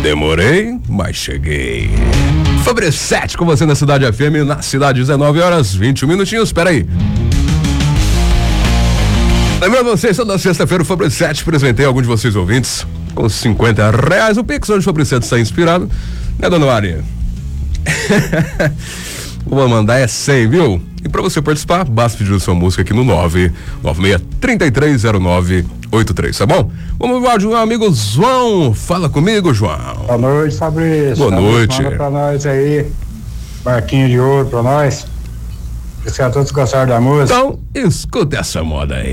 Demorei, mas cheguei. Fabrício 7 com você na Cidade FM, na cidade, 19 horas, 21 minutinhos, espera aí. Lembrando vocês, toda sexta-feira o Fabrício 7 presentei alguns de vocês ouvintes com R$50. O Pix, onde o Fabrício 7 está inspirado, né, dona Maria? Vou mandar 100, viu? E pra você participar, basta pedir a sua música aqui no 996-3309-83, tá bom? Vamos lá, meu amigo João. Fala comigo, João. Boa noite, Fabrício. Boa noite. Manda pra nós aí, barquinho de ouro pra nós. Espero que todos gostaram da música. Então, escuta essa moda aí.